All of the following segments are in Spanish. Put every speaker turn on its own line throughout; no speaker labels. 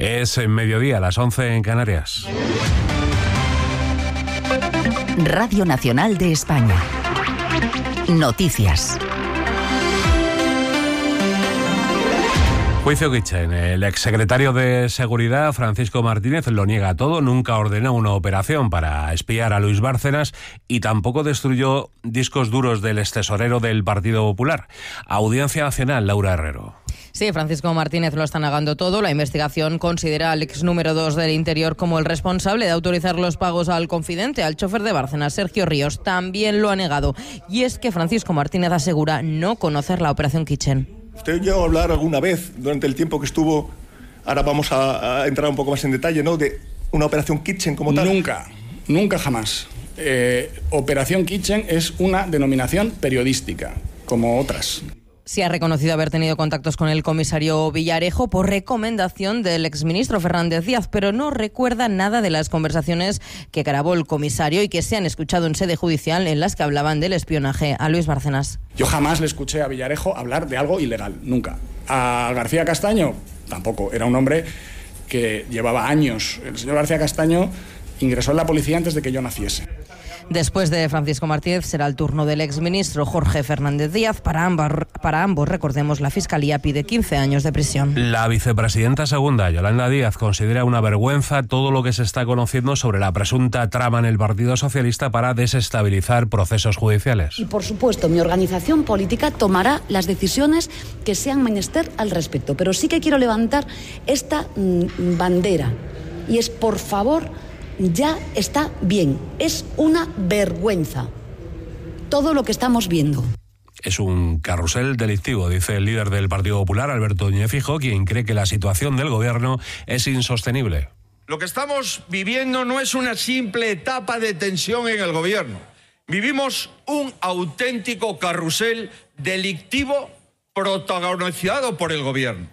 Es mediodía, las 11 en Canarias.
Radio Nacional de España. Noticias.
Juicio Kitchen. El exsecretario de Seguridad, Francisco Martínez, lo niega todo. Nunca ordenó una operación para espiar a Luis Bárcenas y tampoco destruyó discos duros del extesorero del Partido Popular. Audiencia Nacional, Laura Herrero.
Sí, Francisco Martínez lo está negando todo. La investigación considera al ex número 2 del Interior como el responsable de autorizar los pagos al confidente, al chofer de Bárcenas, Sergio Ríos. También lo ha negado. Y es que Francisco Martínez asegura no conocer la operación Kitchen.
¿Usted llegó a hablar alguna vez durante el tiempo que estuvo, ahora vamos a entrar un poco más en detalle, ¿no?, de una operación Kitchen como tal?
Nunca jamás. Operación Kitchen es una denominación periodística, como otras.
Se ha reconocido haber tenido contactos con el comisario Villarejo por recomendación del exministro Fernández Díaz, pero no recuerda nada de las conversaciones que grabó el comisario y que se han escuchado en sede judicial en las que hablaban del espionaje a Luis Bárcenas.
Yo jamás le escuché a Villarejo hablar de algo ilegal, nunca. A García Castaño, tampoco. Era un hombre que llevaba años. El señor García Castaño ingresó en la policía antes de que yo naciese.
Después de Francisco Martínez será el turno del exministro Jorge Fernández Díaz. Para ambos, recordemos, la Fiscalía pide 15 años de prisión.
La vicepresidenta segunda, Yolanda Díaz, considera una vergüenza todo lo que se está conociendo sobre la presunta trama en el Partido Socialista para desestabilizar procesos judiciales.
Y por supuesto, mi organización política tomará las decisiones que sean menester al respecto. Pero sí que quiero levantar esta bandera. Y es, por favor, ya está bien. Es una vergüenza todo lo que estamos viendo.
Es un carrusel delictivo, dice el líder del Partido Popular, Alberto Núñez Feijóo, quien cree que la situación del gobierno es insostenible.
Lo que estamos viviendo no es una simple etapa de tensión en el gobierno. Vivimos un auténtico carrusel delictivo protagonizado por el gobierno.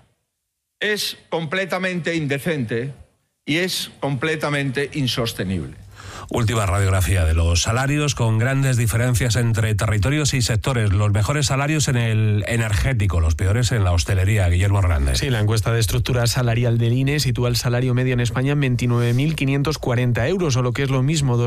Es completamente indecente y es completamente insostenible.
Última radiografía de los salarios, con grandes diferencias entre territorios y sectores. Los mejores salarios en el energético, los peores en la hostelería. Guillermo Hernández.
Sí, la encuesta de estructura salarial del INE sitúa el salario medio en España en 29.540 euros, o lo que es lo mismo,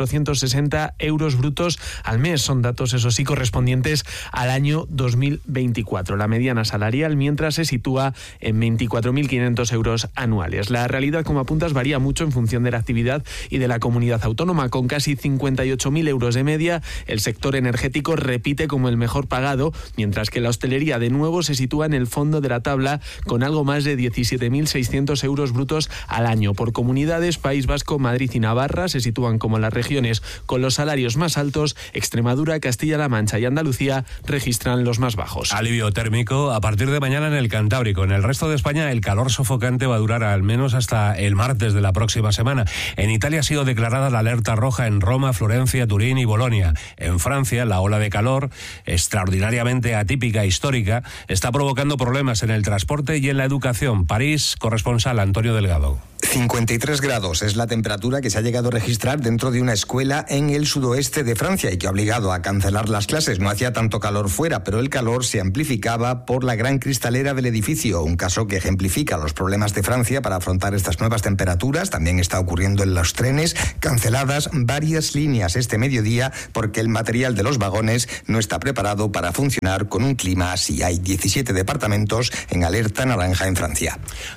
2.460 euros brutos al mes. Son datos, eso sí, correspondientes al año 2024. La mediana salarial, mientras, se sitúa en 24.500 euros anuales. La realidad, como apuntas, varía mucho en función de la actividad y de la comunidad autónoma. Con casi 58.000 euros de media, el sector energético repite como el mejor pagado, mientras que la hostelería de nuevo se sitúa en el fondo de la tabla con algo más de 17.600 euros brutos al año. Por comunidades, País Vasco, Madrid y Navarra se sitúan como las regiones con los salarios más altos. Extremadura, Castilla-La Mancha y Andalucía registran los más bajos.
Alivio térmico a partir de mañana en el Cantábrico. En el resto de España, el calor sofocante va a durar al menos hasta el martes de la próxima semana. En Italia ha sido declarada la alerta roja en Roma, Florencia, Turín y Bolonia. En Francia, la ola de calor, extraordinariamente atípica e histórica, está provocando problemas en el transporte y en la educación. París, corresponsal Antonio Delgado.
53 grados es la temperatura que se ha llegado a registrar dentro de una escuela en el sudoeste de Francia y que ha obligado a cancelar las clases. No hacía tanto calor fuera, pero el calor se amplificaba por la gran cristalera del edificio, un caso que ejemplifica los problemas de Francia para afrontar estas nuevas temperaturas. También está ocurriendo en los trenes, canceladas varias líneas este mediodía porque el material de los vagones no está preparado para funcionar con un clima así. Hay 17 departamentos en alerta naranja en Francia.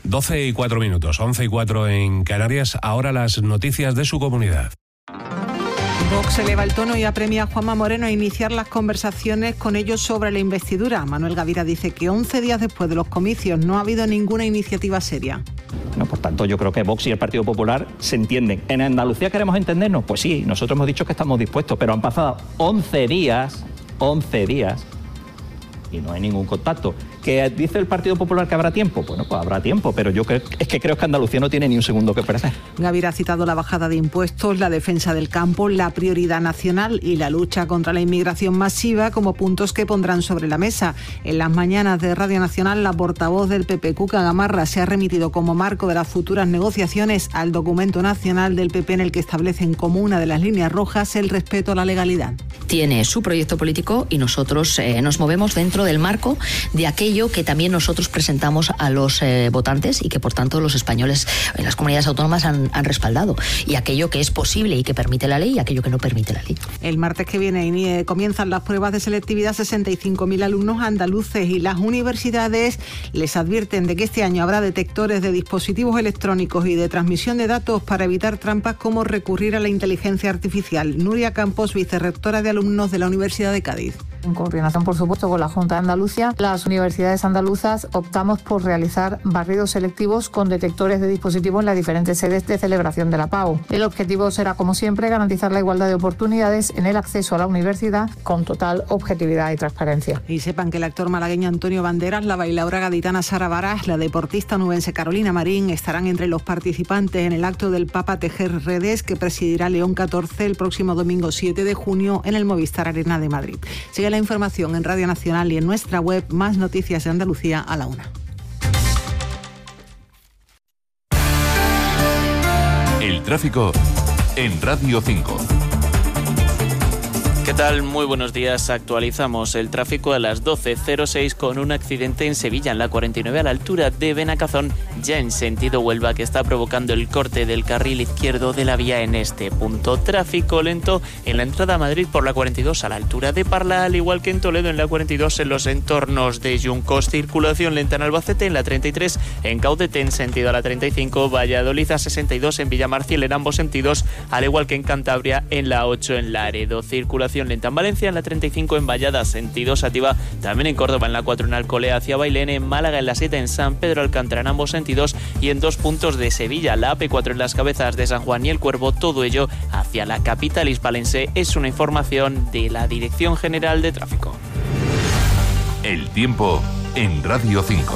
12:04, 11:04 en Canarias. Ahora las noticias de su comunidad.
Vox eleva el tono y apremia a Juanma Moreno a iniciar las conversaciones con ellos sobre la investidura. Manuel Gavira dice que 11 días después de los comicios no ha habido ninguna iniciativa seria.
No, por tanto, yo creo que Vox y el Partido Popular se entienden. ¿En Andalucía queremos entendernos? Pues sí, nosotros hemos dicho que estamos dispuestos, pero han pasado 11 días, y no hay ningún contacto. ¿Que dice el Partido Popular que habrá tiempo? Bueno, pues habrá tiempo, pero yo creo que Andalucía no tiene ni un segundo que perder.
Gavira ha citado la bajada de impuestos, la defensa del campo, la prioridad nacional y la lucha contra la inmigración masiva como puntos que pondrán sobre la mesa. En las mañanas de Radio Nacional, la portavoz del PP, Cuca Gamarra, se ha remitido como marco de las futuras negociaciones al documento nacional del PP en el que establecen como una de las líneas rojas el respeto a la legalidad.
Tiene su proyecto político y nosotros nos movemos dentro del marco de aquello aquello que también nosotros presentamos a los votantes y que por tanto los españoles en las comunidades autónomas han respaldado, y aquello que es posible y que permite la ley y aquello que no permite la ley.
El martes que viene comienzan las pruebas de selectividad 65.000 alumnos andaluces, y las universidades les advierten de que este año habrá detectores de dispositivos electrónicos y de transmisión de datos para evitar trampas como recurrir a la inteligencia artificial. Nuria Campos, vicerrectora de alumnos de la Universidad de Cádiz.
En coordinación, por supuesto, con la Junta de Andalucía, las universidades andaluzas optamos por realizar barridos selectivos con detectores de dispositivos en las diferentes sedes de celebración de la PAU. El objetivo será, como siempre, garantizar la igualdad de oportunidades en el acceso a la universidad con total objetividad y transparencia.
Y sepan que el actor malagueño Antonio Banderas, la bailaora gaditana Sara Varas, la deportista nubense Carolina Marín estarán entre los participantes en el acto del Papa Tejer Redes que presidirá León XIV el próximo domingo 7 de junio en el Movistar Arena de Madrid. Sigue la información en Radio Nacional y en nuestra web. Más noticias de Andalucía a la 1.
El tráfico en Radio 5.
¿Qué tal? Muy buenos días. Actualizamos el tráfico a las 12:06 con un accidente en Sevilla, en la 49 a la altura de Benacazón, ya en sentido Huelva, que está provocando el corte del carril izquierdo de la vía en este punto. Tráfico lento en la entrada a Madrid por la 42 a la altura de Parla, al igual que en Toledo en la 42 en los entornos de Juncos. Circulación lenta en Albacete en la 33, en Caudete en sentido a la 35, Valladolid a 62 en Villamarciel en ambos sentidos, al igual que en Cantabria en la 8 en Laredo. Circulación lenta en Valencia en la 35 en Vallada sentido Sativa, también en Córdoba en la 4 en Alcolea hacia Bailén, en Málaga en la 7 en San Pedro Alcántara en ambos sentidos, y en 2 puntos de Sevilla, la AP4 en las Cabezas de San Juan y El Cuervo, todo ello hacia la capital hispalense. Es una información de la Dirección General de Tráfico.
El tiempo en Radio 5.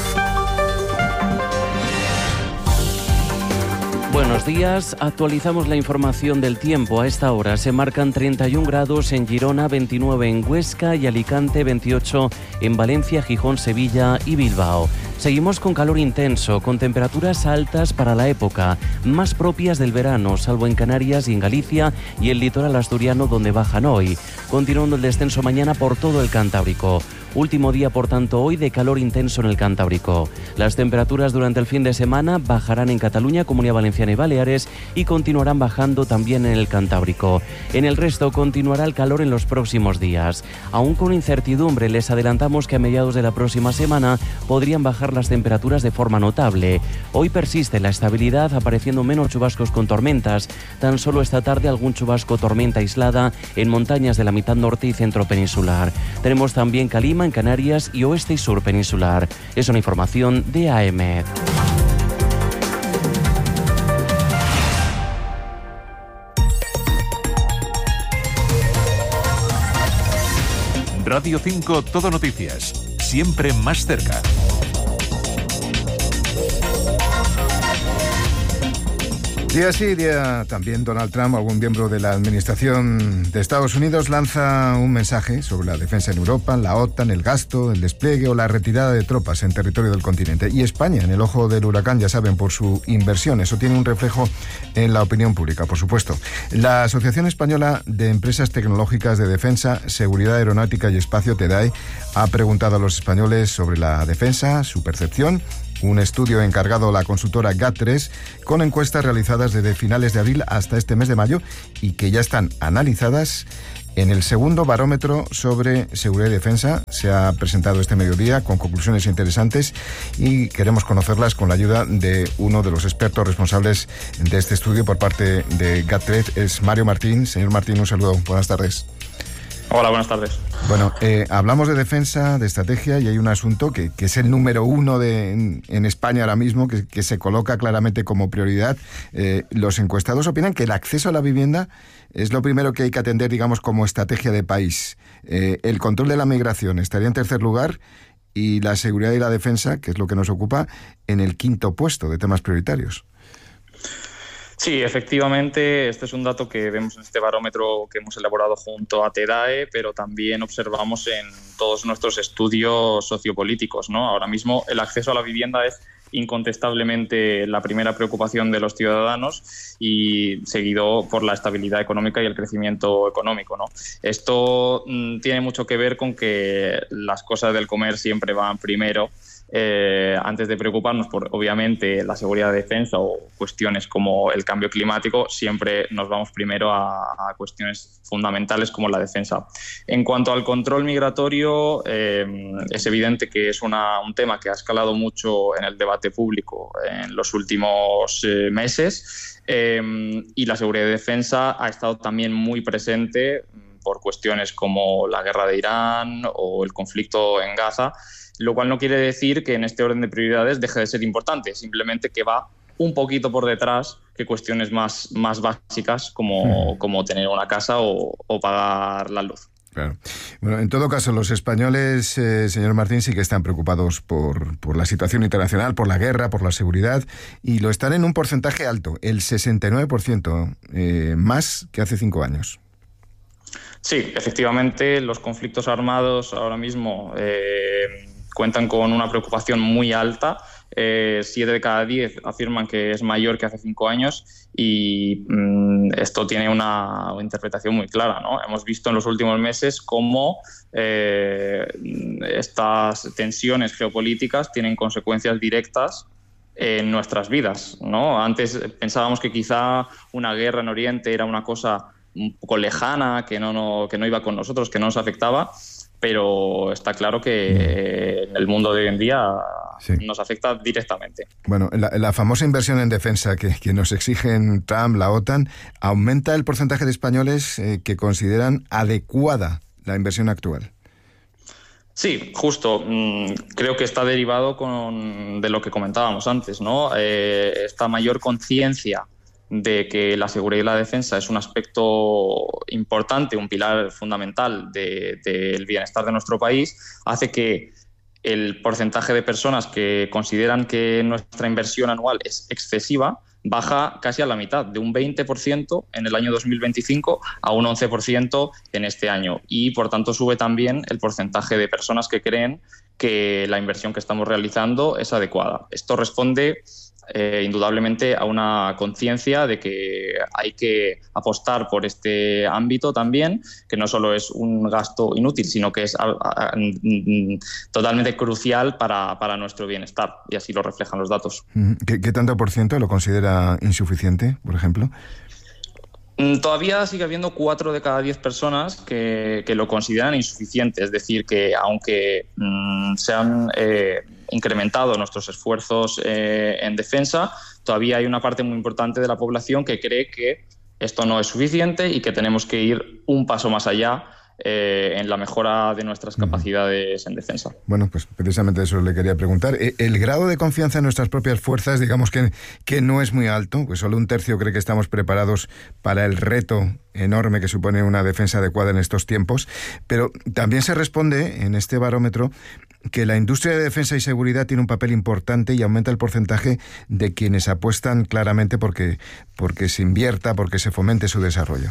Buenos días, actualizamos la información del tiempo. A esta hora se marcan 31 grados en Girona, 29 en Huesca y Alicante, 28 en Valencia, Gijón, Sevilla y Bilbao. Seguimos con calor intenso, con temperaturas altas para la época, más propias del verano, salvo en Canarias y en Galicia y el litoral asturiano, donde bajan hoy. Continuando el descenso mañana por todo el Cantábrico. Último día, por tanto, hoy de calor intenso en el Cantábrico. Las temperaturas durante el fin de semana bajarán en Cataluña, Comunidad Valenciana y Baleares, y continuarán bajando también en el Cantábrico. En el resto continuará el calor en los próximos días. Aún con incertidumbre, les adelantamos que a mediados de la próxima semana podrían bajar las temperaturas de forma notable. Hoy persiste la estabilidad, apareciendo menos chubascos con tormentas. Tan solo esta tarde algún chubasco tormenta aislada en montañas de la mitad norte y centro peninsular. Tenemos también calima en Canarias y oeste y sur peninsular. Es una información de AEMET.
Radio 5 Todo Noticias. Siempre más cerca.
Día sí, día también Donald Trump, algún miembro de la administración de Estados Unidos, lanza un mensaje sobre la defensa en Europa, la OTAN, el gasto, el despliegue o la retirada de tropas en territorio del continente. Y España, en el ojo del huracán, ya saben, por su inversión. Eso tiene un reflejo en la opinión pública, por supuesto. La Asociación Española de Empresas Tecnológicas de Defensa, Seguridad Aeronáutica y Espacio, TEDAE, ha preguntado a los españoles sobre la defensa, su percepción. Un estudio encargado a la consultora GAT3 con encuestas realizadas desde finales de abril hasta este mes de mayo y que ya están analizadas en el segundo barómetro sobre seguridad y defensa. Se ha presentado este mediodía con conclusiones interesantes y queremos conocerlas con la ayuda de uno de los expertos responsables de este estudio por parte de GAT3. Es Mario Martín. Señor Martín, un saludo. Buenas tardes.
Hola, buenas tardes.
Bueno, hablamos de defensa, de estrategia, y hay un asunto que es el número uno en España ahora mismo, que se coloca claramente como prioridad. Los encuestados opinan que el acceso a la vivienda es lo primero que hay que atender, digamos, como estrategia de país. El control de la migración estaría en tercer lugar y la seguridad y la defensa, que es lo que nos ocupa, en el quinto puesto de temas prioritarios.
Sí, efectivamente, este es un dato que vemos en este barómetro que hemos elaborado junto a TEDAE, pero también observamos en todos nuestros estudios sociopolíticos, ¿no? Ahora mismo el acceso a la vivienda es incontestablemente la primera preocupación de los ciudadanos, y seguido por la estabilidad económica y el crecimiento económico, ¿no? Esto tiene mucho que ver con que las cosas del comer siempre van primero, antes de preocuparnos por, obviamente, la seguridad de defensa o cuestiones como el cambio climático. Siempre nos vamos primero a cuestiones fundamentales como la defensa. En cuanto al control migratorio, es evidente que es un tema que ha escalado mucho en el debate público en los últimos meses, y la seguridad de defensa ha estado también muy presente por cuestiones como la guerra de Irán o el conflicto en Gaza, lo cual no quiere decir que en este orden de prioridades deje de ser importante, simplemente que va un poquito por detrás que cuestiones más básicas como tener una casa o pagar la luz.
Claro. Bueno, en todo caso, los españoles, señor Martín, sí que están preocupados por la situación internacional, por la guerra, por la seguridad, y lo están en un porcentaje alto, el 69%, más que hace 5 años.
Sí, efectivamente, los conflictos armados ahora mismo cuentan con una preocupación muy alta. 7 de cada 10 afirman que es mayor que hace 5 años, y esto tiene una interpretación muy clara, ¿no? Hemos visto en los últimos meses cómo estas tensiones geopolíticas tienen consecuencias directas en nuestras vidas, ¿no? Antes pensábamos que quizá una guerra en Oriente era una cosa un poco lejana, que no iba con nosotros, que no nos afectaba, pero está claro que en el mundo de hoy en día nos afecta directamente.
Bueno, la famosa inversión en defensa que nos exigen Trump, la OTAN, aumenta el porcentaje de españoles que consideran adecuada la inversión actual.
Sí, justo. Creo que está derivado de lo que comentábamos antes, ¿no? Esta mayor conciencia de que la seguridad y la defensa es un aspecto importante, un pilar fundamental del bienestar de nuestro país, hace que el porcentaje de personas que consideran que nuestra inversión anual es excesiva baja casi a la mitad, de un 20% en el año 2025 a un 11% en este año. Y, por tanto, sube también el porcentaje de personas que creen que la inversión que estamos realizando es adecuada. Esto responde indudablemente a una conciencia de que hay que apostar por este ámbito también, que no solo es un gasto inútil, sino que es totalmente crucial para nuestro bienestar, y así lo reflejan los datos.
¿Qué tanto por ciento lo considera insuficiente, por ejemplo?
Todavía sigue habiendo 4 de cada 10 personas que lo consideran insuficiente, es decir, que aunque se han incrementado nuestros esfuerzos en defensa, todavía hay una parte muy importante de la población que cree que esto no es suficiente y que tenemos que ir un paso más allá en la mejora de nuestras capacidades en defensa.
Bueno, pues precisamente eso le quería preguntar. El grado de confianza en nuestras propias fuerzas, digamos que no es muy alto, pues solo 1/3 cree que estamos preparados para el reto enorme que supone una defensa adecuada en estos tiempos, pero también se responde en este barómetro que la industria de defensa y seguridad tiene un papel importante y aumenta el porcentaje de quienes apuestan claramente porque se invierta, porque se fomente su desarrollo.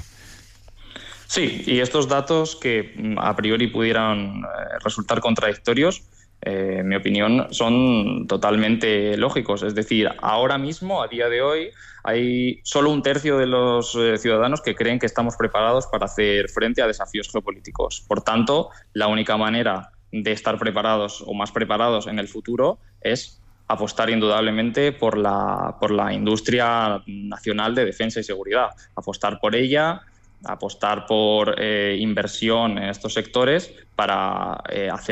Sí, y estos datos que a priori pudieran resultar contradictorios, en mi opinión, son totalmente lógicos. Es decir, ahora mismo, a día de hoy, hay solo 1/3 de los ciudadanos que creen que estamos preparados para hacer frente a desafíos geopolíticos. Por tanto, la única manera de estar preparados o más preparados en el futuro es apostar indudablemente por la industria nacional de defensa y seguridad, apostar por ella, apostar por inversión en estos sectores para hacer